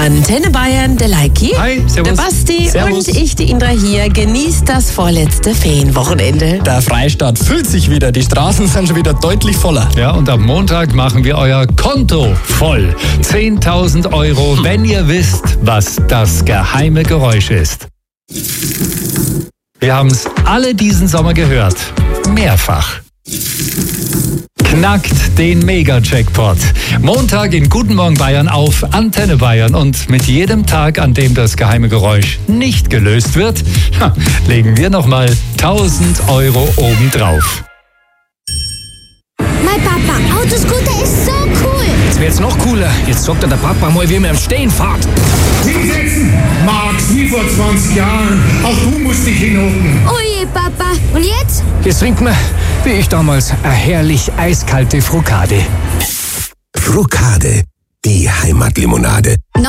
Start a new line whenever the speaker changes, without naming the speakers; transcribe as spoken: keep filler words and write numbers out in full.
Antenne Bayern, der Leiki,
Hi, servus.
der Basti
Servus.
und ich, die Indra hier, genießt das vorletzte Ferienwochenende.
Der Freistaat füllt sich wieder, die Straßen sind schon wieder deutlich voller.
Ja, und am Montag machen wir euer Konto voll. zehntausend Euro, wenn ihr wisst, was das geheime Geräusch ist. Wir haben es alle diesen Sommer gehört. Mehrfach. Knackt den Mega-Jackpot. Montag in Guten Morgen Bayern auf Antenne Bayern. Und mit jedem Tag, an dem das geheime Geräusch nicht gelöst wird, legen wir nochmal tausend Euro obendrauf.
Mein Papa, Autoscooter ist so cool.
Jetzt wird's noch cooler. Jetzt sagt der Papa mal, wie man im Stehen fährt.
Hinsetzen! Max, wie vor zwanzig Jahren. Auch du musst dich hinhocken.
Oje, Papa. Und jetzt?
Jetzt trinkt man, wie ich damals, eine herrlich eiskalte Frukade.
Frukade, die Heimatlimonade.